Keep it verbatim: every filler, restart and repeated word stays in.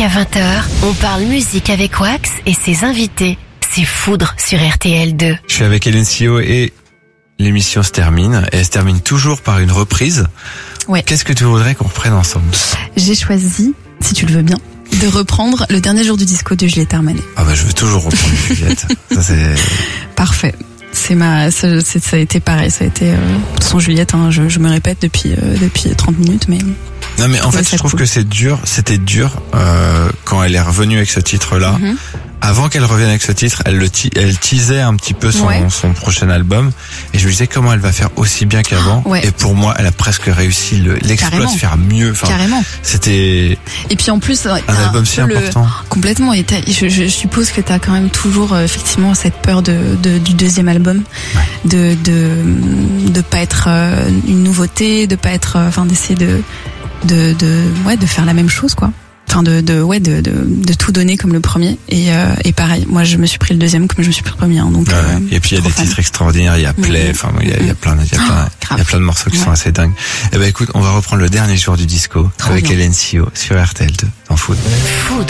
jusqu'à vingt heures, on parle musique avec Wax et ses invités. C'est Foudre sur R T L deux. Je suis avec Hélène Sio et l'émission se termine. Et elle se termine toujours par une reprise. Ouais. Qu'est-ce que tu voudrais qu'on reprenne ensemble? J'ai choisi, si tu le veux bien, de reprendre Le Dernier Jour du Disco de Juliette Armanet. Ah bah je veux toujours reprendre Juliette. Ça c'est... Parfait. C'est ma, ça, c'est, ça a été pareil, ça a été, euh, sans Juliette, hein, je, je me répète depuis, euh, depuis trente minutes, mais. Non mais en fait je trouve cool. que c'est dur, c'était dur euh, quand elle est revenue avec ce titre-là. Mm-hmm. Avant qu'elle revienne avec ce titre, elle le ti- elle teasait un petit peu son, ouais. son prochain album, et je me disais comment elle va faire aussi bien qu'avant. Ouais. Et pour moi, elle a presque réussi le, l'exploit Carrément. de faire mieux. Enfin, Carrément. C'était. Et puis en plus, un album si important. Le... Complètement. Et je, je suppose que t'as quand même toujours euh, effectivement cette peur de, de du deuxième album, ouais. de de de pas être euh, une nouveauté, de pas être, enfin euh, d'essayer de de de ouais de faire la même chose quoi. Enfin de de ouais de de de tout donner comme le premier et euh, et pareil moi je me suis pris le deuxième comme je me suis pris le premier hein, donc ouais, euh, et puis il y a des fan. titres extraordinaires, il y a Play, enfin il y a il y a plein il y a plein il y a plein de morceaux qui ouais. sont assez dingues. Et ben écoute, on va reprendre Le Dernier Jour du Disco trop avec bien. Hélène Sio sur R T L deux dans Foudre. Foudre.